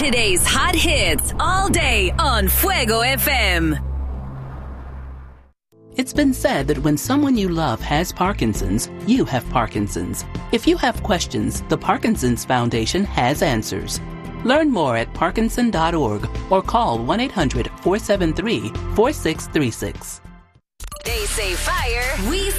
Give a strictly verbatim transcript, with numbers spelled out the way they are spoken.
Today's hot hits all day on Fuego F M. It's been said that when someone you love has Parkinson's, you have Parkinson's. If you have questions, the Parkinson's Foundation has answers. Learn more at parkinson dot org or call one eight hundred four seven three four six three six. They say fire, we